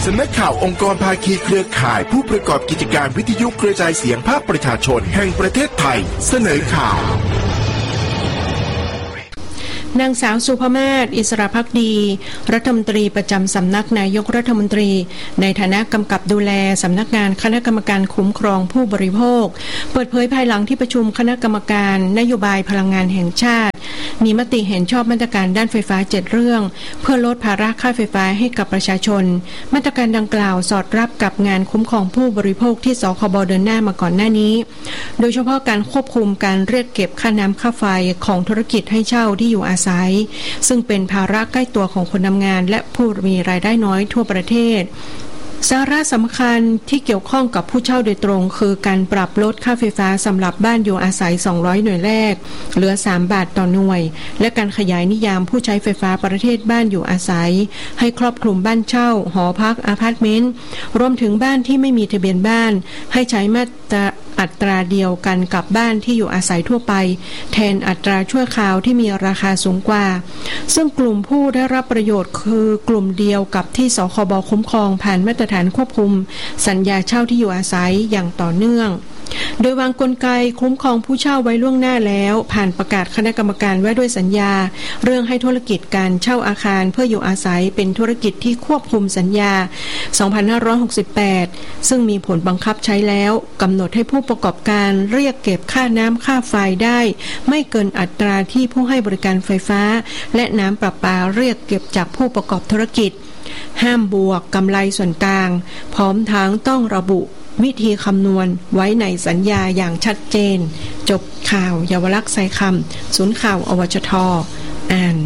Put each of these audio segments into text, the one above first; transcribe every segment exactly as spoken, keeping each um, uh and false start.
สำนักข่าวองค์กรภาคีเครือข่ายผู้ประกอบกิจการวิทยุกระจายเสียงภาคประชาชนแห่งประเทศไทยเสนอข่าวนางสาวสุภมาศอิสระภักดีรัฐมนตรีประจำสำนักนายกรัฐมนตรีในฐานะกำกับดูแลสำนักงานคณะกรรมการคุ้มครองผู้บริโภคเปิดเผยภายหลังที่ประชุมคณะกรรมการนโยบายพลังงานแห่งชาติมีมติเห็นชอบมาตรการด้านไฟฟ้าเจ็ดเรื่องเพื่อลดภาระค่าไฟฟ้าให้กับประชาชนมาตรการดังกล่าวสอดรับกับงานคุ้มครองผู้บริโภคที่สคบเดินหน้ามาก่อนหน้านี้โดยเฉพาะการควบคุมการเรียกเก็บค่าน้ำค่าไฟของธุรกิจให้เช่าที่อยู่อาศัยซึ่งเป็นภาระใกล้ตัวของคนทำงานและผู้มีรายได้น้อยทั่วประเทศสาระสำคัญที่เกี่ยวข้องกับผู้เช่าโดยตรงคือการปรับลดค่าไฟฟ้าสำหรับบ้านอยู่อาศัยสองร้อยหน่วยแรกเหลือสามบาทต่อหน่วยและการขยายนิยามผู้ใช้ไฟฟ้าประเภทบ้านอยู่อาศัยให้ครอบคลุมบ้านเช่าหอพักอพาร์ตเมนต์รวมถึงบ้านที่ไม่มีทะเบียนบ้านให้ใช้มาตราอัตราเดียวกันกับบ้านที่อยู่อาศัยทั่วไปแทนอัตราชั่วคราวที่มีราคาสูงกว่าซึ่งกลุ่มผู้ได้รับประโยชน์คือกลุ่มเดียวกับที่สคบคุ้มครองผ่านมาตรฐานควบคุมสัญญาเช่าที่อยู่อาศัยอย่างต่อเนื่องโดยวางกลไกคุ้มครองผู้เช่าไว้ล่วงหน้าแล้วผ่านประกาศคณะกรรมการไว้ด้วยสัญญาเรื่องให้ธุรกิจการเช่าอาคารเพื่ออยู่อาศัยเป็นธุรกิจที่ควบคุมสัญญาสองพันห้าร้อยหกสิบแปดซึ่งมีผลบังคับใช้แล้วกำหนดให้ผู้ประกอบการเรียกเก็บค่าน้ำค่าไฟได้ไม่เกินอัตราที่ผู้ให้บริการไฟฟ้าและน้ำประปาเรียกเก็บจากผู้ประกอบธุรกิจห้ามบวกกำไรส่วนกลางพร้อมทั้งต้องระบุวิธีคำนวณไว้ในสัญญาอย่างชัดเจนจบข่าวเยาวลักษณ์ไซคำศูนย์ข่าวอวชทอ่าน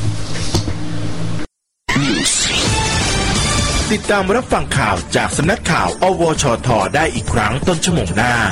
ติดตามรับฟังข่าวจากสำนักข่าวอวชทได้อีกครั้งต้นชั่วโมงหน้า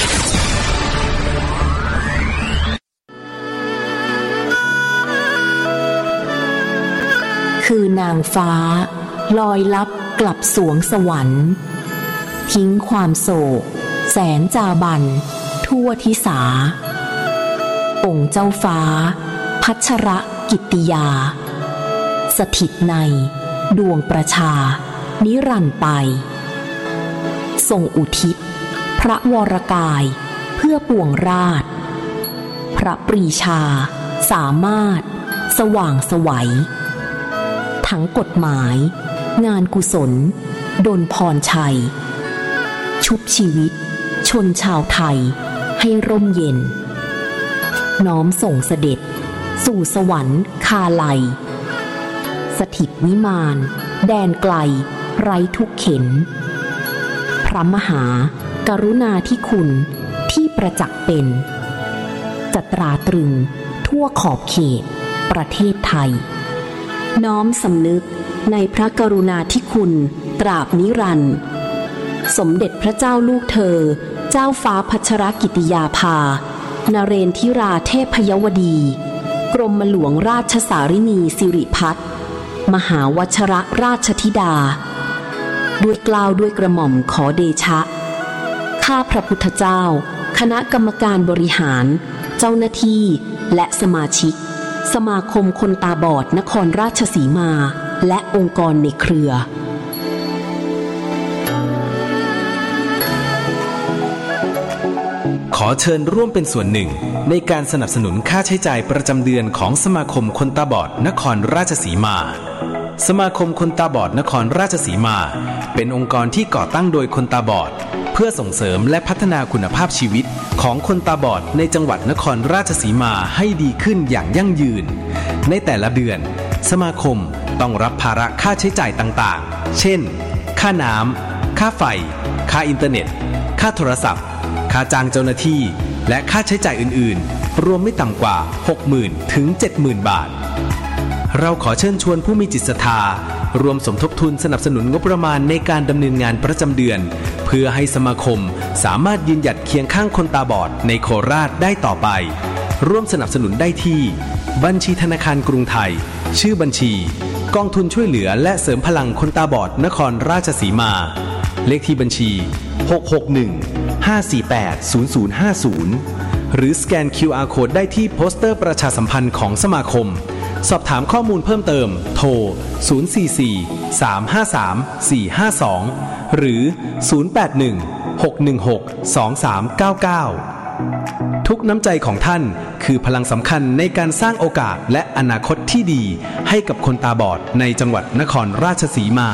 คือนางฟ้าลอยลับกลับสวงสวรรค์ทิ้งความโศกแสนจาบันทั่วทิสาองค์เจ้าฟ้าพัชรกิตติยาสถิตในดวงประชานิรันดร์ไปทรงอุทิศพระวรกายเพื่อปวงราชพระปรีชาสามารถสว่างไสวทั้งกฎหมายงานกุศลดลพรชัยชุบชีวิตชนชาวไทยให้ร่มเย็นน้อมส่งเสด็จสู่สวรรค์คาไลสถิตวิมานแดนไกลไร้ทุกเข็นพระมหากรุณาธิคุณที่ประจักษ์เป็นจัตราตรึงทั่วขอบเขตประเทศไทยน้อมสำนึกในพระกรุณาธิคุณตราบนิรันดร์สมเด็จพระเจ้าลูกเธอเจ้าฟ้าพัชรกิติยาภานเรนทิราเทพยวดีกรมหลวงราชสารินีสิริพัฒน์มหาวชรราชธิดาด้วยเกล้าด้วยกระหม่อมขอเดชะข้าพระพุทธเจ้าคณะกรรมการบริหารเจ้าหน้าที่และสมาชิกสมาคมคนตาบอดนครราชสีมาและองค์กรในเครือขอเชิญร่วมเป็นส่วนหนึ่งในการสนับสนุนค่าใช้จ่ายประจำเดือนของสมาคมคนตาบอดนครราชสีมาสมาคมคนตาบอดนครราชสีมาเป็นองค์กรที่ก่อตั้งโดยคนตาบอดเพื่อส่งเสริมและพัฒนาคุณภาพชีวิตของคนตาบอดในจังหวัดนครราชสีมาให้ดีขึ้นอย่างยั่งยืนในแต่ละเดือนสมาคมต้องรับภาระค่าใช้จ่ายต่างๆเช่นค่าน้ำค่าไฟค่าอินเทอร์เน็ตค่าโทรศัพท์ค่าจ้างเจ้าหน้าที่และค่าใช้จ่ายอื่นๆรวมไม่ต่ำกว่า หกหมื่น ถึง เจ็ดหมื่น บาทเราขอเชิญชวนผู้มีจิตศรัทธารวมสมทบทุนสนับสนุนงบประมาณในการดำเนินงานประจำเดือนเพื่อให้สมาคมสามารถยืนหยัดเคียงข้างคนตาบอดในโคราชได้ต่อไปร่วมสนับสนุนได้ที่บัญชีธนาคารกรุงไทยชื่อบัญชีกองทุนช่วยเหลือและเสริมพลังคนตาบอดนครราชสีมาเลขที่บัญชีหก หก หนึ่ง ห้า สี่ แปด ศูนย์ ศูนย์ ห้า ศูนย์หรือสแกน คิว อาร์ Code ได้ที่โปสเตอร์ประชาสัมพันธ์ของสมาคมสอบถามข้อมูลเพิ่มเติมโทรศูนย์ สี่ สี่ สาม ห้า สาม สี่ ห้า สองหรือศูนย์ แปด หนึ่ง หก หนึ่ง หก สอง สาม เก้า เก้าทุกน้ำใจของท่านคือพลังสำคัญในการสร้างโอกาสและอนาคตที่ดีให้กับคนตาบอดในจังหวัดนครราชสีมา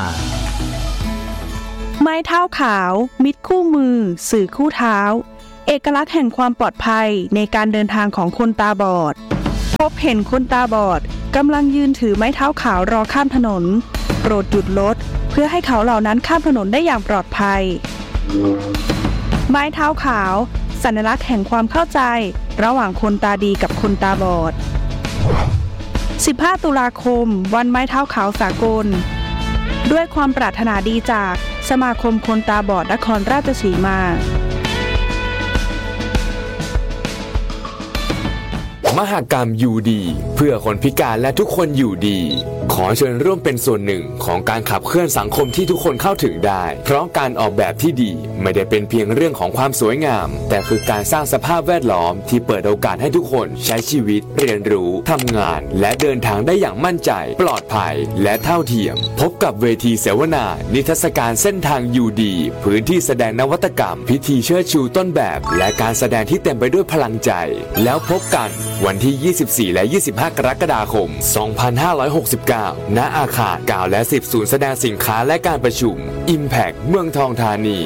ไม้เท้าขาวมิตรคู่มือสื่อคู่เท้าเอกลักษณ์แห่งความปลอดภัยในการเดินทางของคนตาบอดพบเห็นคนตาบอดกำลังยืนถือไม้เท้าขาวรอข้ามถนนโปรดหยุดรถเพื่อให้เขาเหล่านั้นข้ามถนนได้อย่างปลอดภัยไม้เท้าขาวสัญลักษณ์แห่งความเข้าใจระหว่างคนตาดีกับคนตาบอดสิบห้าตุลาคมวันไม้เท้าขาวสากลด้วยความปรารถนาดีจากสมาคมคนตาบอดนครราชสีมามหกรรมอยู่ดีเพื่อคนพิการและทุกคนอยู่ดีขอเชิญร่วมเป็นส่วนหนึ่งของการขับเคลื่อนสังคมที่ทุกคนเข้าถึงได้เพราะการออกแบบที่ดีไม่ได้เป็นเพียงเรื่องของความสวยงามแต่คือการสร้างสภาพแวดล้อมที่เปิดโอกาสให้ทุกคนใช้ชีวิตเรียนรู้ทำงานและเดินทางได้อย่างมั่นใจปลอดภัยและเท่าเทียมพบกับเวทีเสวนานิทรรศการเส้นทางอยู่ดีพื้นที่แสดงนวัตกรรมพิธีเชิดชูต้นแบบและการแสดงที่เต็มไปด้วยพลังใจแล้วพบกันวันที่ยี่สิบสี่และยี่สิบห้ากรกฎาคมสองพันห้าร้อยหกสิบเก้าณอาคารเก้าและสิบศูนย์แสดงสินค้าและการประชุม Impact เมืองทองธานี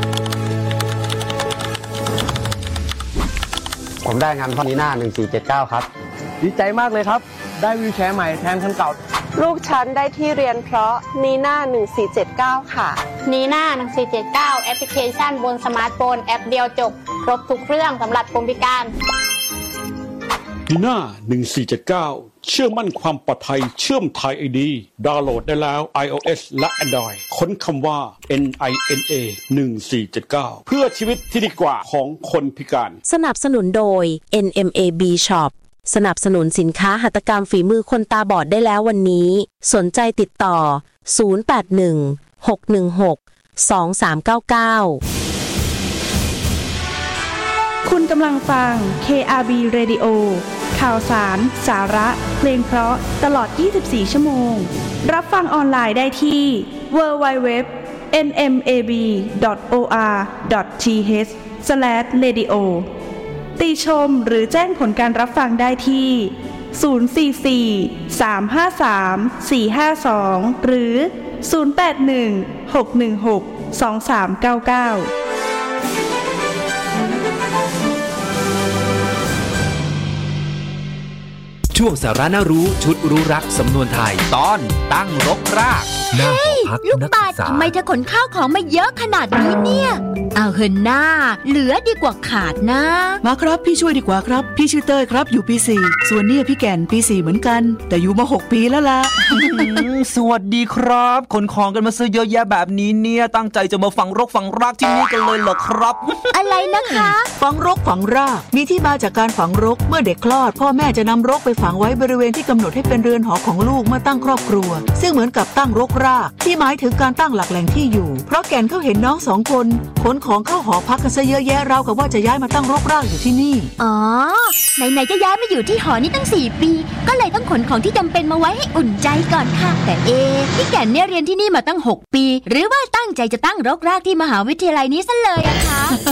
ผมได้งานพอนีน่าหนึ่งสี่เจ็ดเก้าครับดีใจมากเลยครับได้วีลแชร์ใหม่แทนคันเก่าลูกฉันได้ที่เรียนเพราะนีน่าหนึ่งสี่เจ็ดเก้าค่ะนีน่าหนึ่งสี่เจ็ดเก้าแอปพลิเคชันบนสมาร์ทโฟนแอปเดียวจบครบทุกเครื่องสำหรับคนพิการนีน่าหนึ่งสี่เจ็ดเก้าเชื่อมั่นความปลอดภัยเชื่อมไทย ไอ ดี ดาวน์โหลดได้แล้ว iOS และ Android ค้นคำว่า เอ็น ไอ เอ็น เอ หนึ่งสี่เจ็ดเก้า เพื่อชีวิตที่ดีกว่าของคนพิการสนับสนุนโดย เอ็น เอ็ม เอ บี Shop สนับสนุนสินค้าหัตถกรรมฝีมือคนตาบอดได้แล้ววันนี้สนใจติดต่อศูนย์ แปด หนึ่ง หก หนึ่ง หก สอง สาม เก้า เก้าคุณกำลังฟัง เค อาร์ บี Radio ข่าวสาร สาระเพลงเพราะตลอดยี่สิบสี่ชั่วโมงรับฟังออนไลน์ได้ที่ ดับเบิลยู ดับเบิลยู ดับเบิลยู ดอท เอ็น เอ็ม เอ บี ดอท โอ อาร์ ดอท ที เอช สแลช เรดิโอ ติชมหรือแจ้งผลการรับฟังได้ที่ศูนย์ สี่ สี่ สาม ห้า สาม สี่ ห้า สองหรือศูนย์ แปด หนึ่ง หก หนึ่ง หก สอง สาม เก้า เก้าช่วงสาระน่ารู้ชุดรู้รักสำนวนไทยตอนตั้งรกรากหน้าหอพักลูกปัดทำไมเธอขนข้าวของมาเยอะขนาดนี้เนี่ยเอาเหินหน้าเหลือดีกว่าขาดนะมาครับพี่ช่วยดีกว่าครับพี่ชื่อเต้ยครับอยู่ปีสี่ส่วนนี่พี่แก่นปีสี่เหมือนกันแต่อยู่มาหกปีแล้วล่ะสวัสดีครับขนของกันมาซื้อเยอะแยะแบบนี้เนี่ยตั้งใจจะมาฝังรกฝังรากที่นี่กันเลยเหรอครับอะไรนะคะฝังรกฝังรากมีที่มาจากการฝังรกเมื่อเด็กคลอดพ่อแม่จะนำรกไปฝังไว้บริเวณที่กำหนดให้เป็นเรือนหอของลูกเมื่อตั้งครอบครัวซึ่งเหมือนกับตั้งรกรากที่หมายถึงการตั้งหลักแหล่งที่อยู่เพราะแก่นเขาเห็นน้องสองคนขนของเข้าหอพักกันซะเยอะแยะราวกับว่าจะย้ายมาตั้งรกรากอยู่ที่นี่อ๋อไหนๆจะย้ายมาอยู่ที่หอนี้ตั้งสี่ปีก็เลยต้องขนของที่จำเป็นมาไว้ให้อุ่นใจก่อนค่ะแต่เอพี่แก่นเนี่ยเรียนที่นี่มาตั้งหกปีหรือว่าตั้งใจจะตั้งรกรากที่มหาวิทยาลัยนี้ซะเลยอะคะ